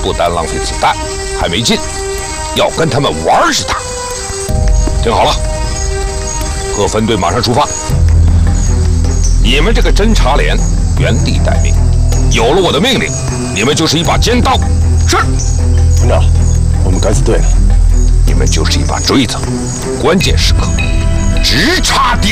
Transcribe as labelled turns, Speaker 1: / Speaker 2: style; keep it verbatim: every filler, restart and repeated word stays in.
Speaker 1: 不但浪费子弹，还没劲，要跟他们玩似的。听好了，各分队马上出发。你们这个侦察连原地待命，有了我的命令，你们就是一把尖刀。是，
Speaker 2: 团长，我们敢死队了。
Speaker 1: 你们就是一把锥子，关键时刻直插敌